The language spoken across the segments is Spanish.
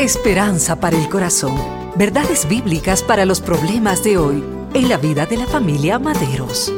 Esperanza para el corazón. Verdades bíblicas para los problemas de hoy en la vida de la familia Maderos.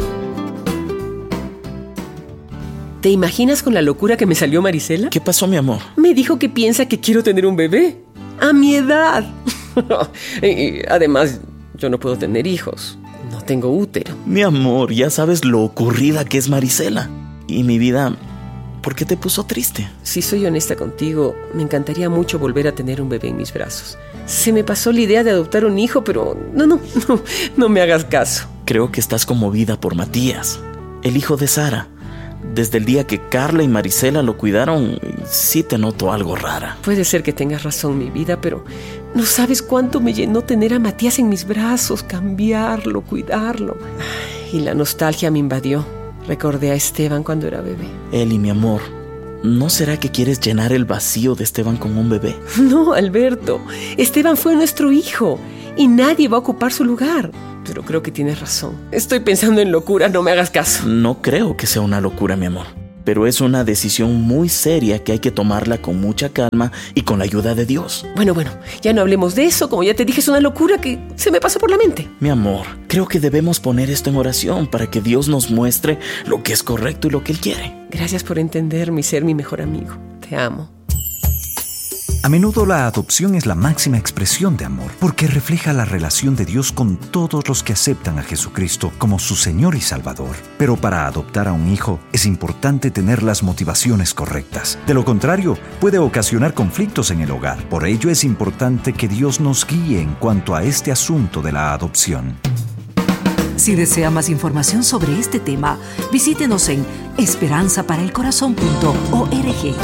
¿Te imaginas con la locura que me salió Marisela? ¿Qué pasó, mi amor? Me dijo que piensa que quiero tener un bebé. A mi edad. Y además, yo no puedo tener hijos. No tengo útero. Mi amor, ya sabes lo ocurrida que es Marisela. Y mi vida, ¿por qué te puso triste? Si soy honesta contigo, me encantaría mucho volver a tener un bebé en mis brazos. Se me pasó la idea de adoptar un hijo, pero no me hagas caso. Creo que estás conmovida por Matías, el hijo de Sara. Desde el día que Carla y Marisela lo cuidaron, sí te noto algo rara. Puede ser que tengas razón, mi vida, pero no sabes cuánto me llenó tener a Matías en mis brazos, cambiarlo, cuidarlo. Y la nostalgia me invadió. Recordé a Esteban cuando era bebé. Eli, mi amor, ¿no será que quieres llenar el vacío de Esteban con un bebé? No, Alberto. Esteban fue nuestro hijo y nadie va a ocupar su lugar. Pero creo que tienes razón. Estoy pensando en locura, no me hagas caso. No creo que sea una locura, mi amor. Pero es una decisión muy seria que hay que tomarla con mucha calma y con la ayuda de Dios. Bueno, ya no hablemos de eso. Como ya te dije, es una locura que se me pasa por la mente. Mi amor, creo que debemos poner esto en oración para que Dios nos muestre lo que es correcto y lo que Él quiere. Gracias por entenderme y ser mi mejor amigo. Te amo. A menudo la adopción es la máxima expresión de amor, porque refleja la relación de Dios con todos los que aceptan a Jesucristo como su Señor y Salvador. Pero para adoptar a un hijo es importante tener las motivaciones correctas. De lo contrario, puede ocasionar conflictos en el hogar. Por ello es importante que Dios nos guíe en cuanto a este asunto de la adopción. Si desea más información sobre este tema, visítenos en esperanzaparaelcorazon.org.